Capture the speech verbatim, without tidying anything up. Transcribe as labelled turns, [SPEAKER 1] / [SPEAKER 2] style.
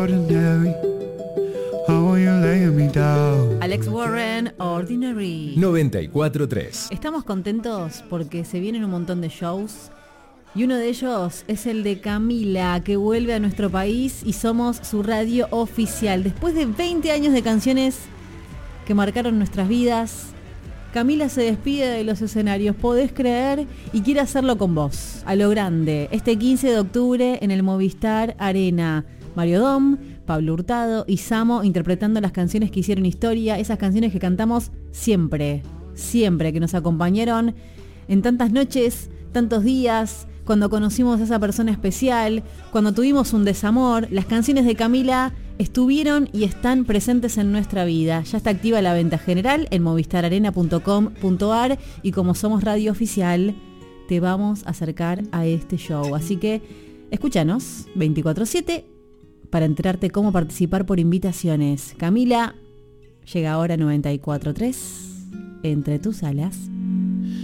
[SPEAKER 1] ordinary. How are you laying me down?
[SPEAKER 2] Alex Warren, Ordinary.
[SPEAKER 3] noventa y cuatro tres.
[SPEAKER 2] Estamos contentos porque se vienen un montón de shows y uno de ellos es el de Camila, que vuelve a nuestro país y somos su radio oficial. Después de veinte años de canciones que marcaron nuestras vidas, Camila se despide de los escenarios, podés creer, y quiere hacerlo con vos, a lo grande, este quince de octubre en el Movistar Arena. Mario Dom, Pablo Hurtado y Samo interpretando las canciones que hicieron historia, esas canciones que cantamos siempre, siempre, que nos acompañaron en tantas noches, tantos días, cuando conocimos a esa persona especial, cuando tuvimos un desamor. Las canciones de Camila estuvieron y están presentes en nuestra vida. Ya está activa la venta general en movistar arena punto com punto ar y como somos radio oficial, te vamos a acercar a este show. Así que escúchanos veinticuatro siete para enterarte cómo participar por invitaciones. Camila llega ahora a noventa y cuatro tres, Entre tus alas.